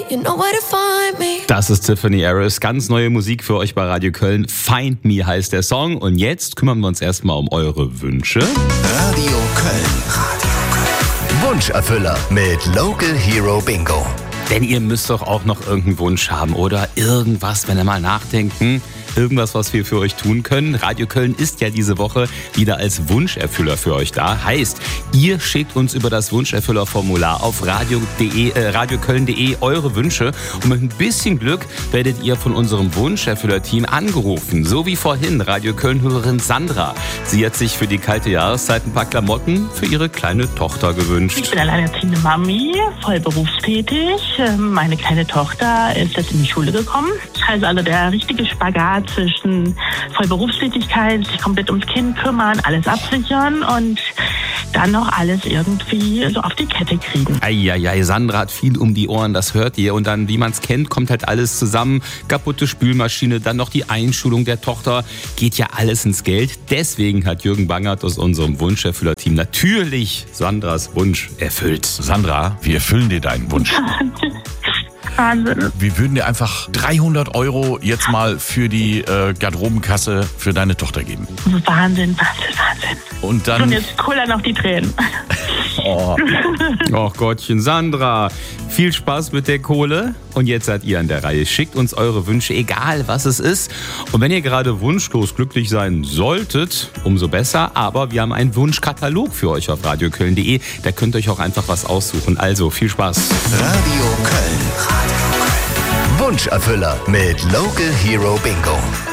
you know where to find me. Das ist Tiffany Harris, ganz neue Musik für euch bei Radio Köln. Find Me heißt der Song. Und jetzt kümmern wir uns erstmal um eure Wünsche. Radio Köln. Wunscherfüller mit Local Hero Bingo. Denn ihr müsst doch auch noch irgendeinen Wunsch haben oder irgendwas, wenn ihr mal nachdenken. Irgendwas, was wir für euch tun können. Radio Köln ist ja diese Woche wieder als Wunscherfüller für euch da. Heißt, ihr schickt uns über das Wunscherfüllerformular auf radioköln.de eure Wünsche. Und mit ein bisschen Glück werdet ihr von unserem Wunscherfüller-Team angerufen. So wie vorhin Radio Köln-Hörerin Sandra. Sie hat sich für die kalte Jahreszeit ein paar Klamotten für ihre kleine Tochter gewünscht. Ich bin alleinerziehende Mami, voll berufstätig. Meine kleine Tochter ist jetzt in die Schule gekommen. Also der richtige Spagat zwischen Vollberufstätigkeit, sich komplett ums Kind kümmern, alles absichern und dann noch alles irgendwie so auf die Kette kriegen. Eieiei, Sandra hat viel um die Ohren, das hört ihr. Und dann, wie man es kennt, kommt halt alles zusammen. Kaputte Spülmaschine, dann noch die Einschulung der Tochter. Geht ja alles ins Geld. Deswegen hat Jürgen Bangert aus unserem Wunscherfüller-Team natürlich Sandras Wunsch erfüllt. Sandra, wir erfüllen dir deinen Wunsch. Wahnsinn. Wir würden dir einfach 300 € jetzt mal für die Garderobenkasse für deine Tochter geben. Wahnsinn. Und dann... Und jetzt kullern noch die Tränen. Oh Gottchen, Sandra, viel Spaß mit der Kohle. Und jetzt seid ihr an der Reihe. Schickt uns eure Wünsche, egal was es ist. Und wenn ihr gerade wunschlos glücklich sein solltet, umso besser. Aber wir haben einen Wunschkatalog für euch auf radioköln.de. Da könnt ihr euch auch einfach was aussuchen. Also viel Spaß. Radio Köln. Wunscherfüller mit Local Hero Bingo.